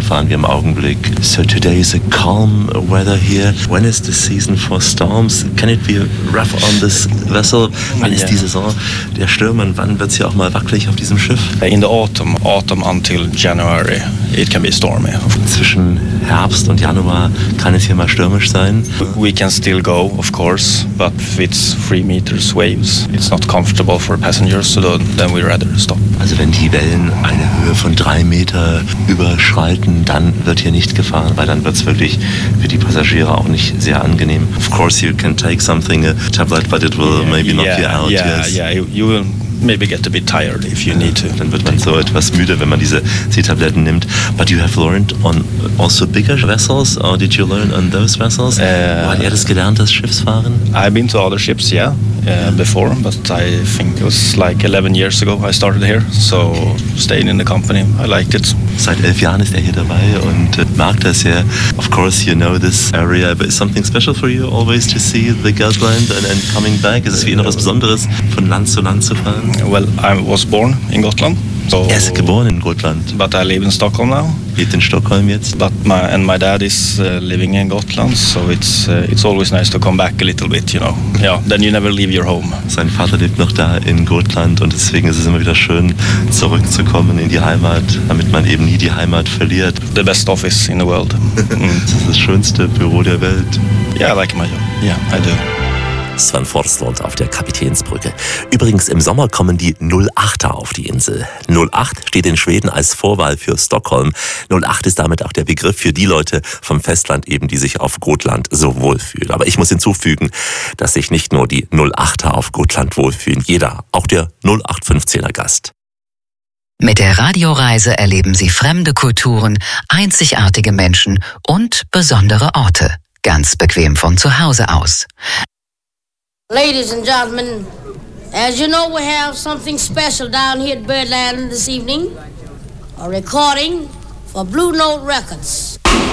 fahren wir im Augenblick. So today is a calm weather here. When is the season for storms? Can it be rough on this vessel? Wann ist die Saison der Stürme und wann wird es hier auch mal wackelig auf diesem Schiff? In the autumn until January, it can be stormy. Zwischen Herbst und Januar kann es hier mal stürmisch sein. We can still go, of course, but if it's 3 meters waves, it's not comfortable for passengers, so then we rather stop. Also wenn die Wellen eine Höhe von 3 Meter überschreiten, dann wird hier nicht gefahren, weil dann wird es wirklich für die Passagiere auch nicht sehr angenehm. Of course you can take something, a tablet, but it will maybe knock you out. You will maybe get a bit tired if you need to. Dann wird man so etwas müde, wenn man diese Seetabletten nimmt. But you have learned on also bigger vessels, or did you learn on those vessels? Hat er das gelernt, das Schiffsfahren? I've been to other ships, before, but I think it was like 11 years ago I started here, so staying in the company, I liked it. Seit 11 Jahren ist er hier dabei und mag das sehr. Of course you know this area, but is something special for you always to see the Gotland and coming back? Ist es für ihn noch was Besonderes, von Land zu Land zu fahren? Well, I was born in Gotland. So, er ist geboren in Gotland. But I live in Stockholm now. Lebt in Stockholm jetzt. But my dad is living in Gotland, so it's always nice to come back a little bit, you know. Yeah, then you never leave your home. Sein Vater lebt noch da in Gotland und deswegen ist es immer wieder schön, zurückzukommen in die Heimat, damit man eben nie die Heimat verliert. The best office in the world. Das ist das schönste Büro der Welt. Yeah, I like my job. Yeah, I do. Sven Forslund auf der Kapitänsbrücke. Übrigens, im Sommer kommen die 08er auf die Insel. 08 steht in Schweden als Vorwahl für Stockholm. 08 ist damit auch der Begriff für die Leute vom Festland eben, die sich auf Gotland so wohlfühlen. Aber ich muss hinzufügen, dass sich nicht nur die 08er auf Gotland wohlfühlen. Jeder, auch der 0815er Gast. Mit der Radioreise erleben Sie fremde Kulturen, einzigartige Menschen und besondere Orte. Ganz bequem von zu Hause aus. Ladies and gentlemen, as you know, we have something special down here at Birdland this evening. A recording for Blue Note Records.